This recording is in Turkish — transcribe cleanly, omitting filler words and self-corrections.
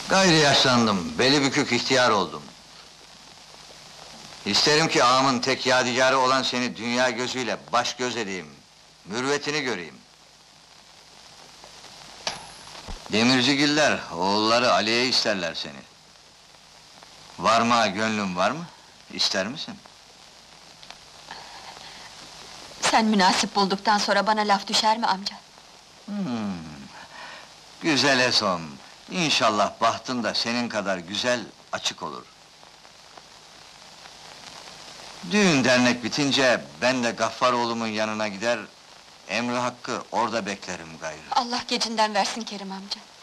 Gayri yaşlandım, beli bükük ihtiyar oldum. İsterim ki ağamın tek yadigarı olan seni dünya gözüyle baş göz edeyim. Mürüvvetini göreyim. Demircigiller, oğulları Ali'ye isterler seni. Varma gönlün var mı? İster misin? Sen münasip bulduktan sonra bana laf düşer mi amca? Güzel Esom, İnşallah bahtın da senin kadar güzel, açık olur. Düğün dernek bitince, ben de Gaffaroğlu'mun yanına gider... ...emri hakkı orada beklerim gayrı. Allah gecinden versin Kerim amca.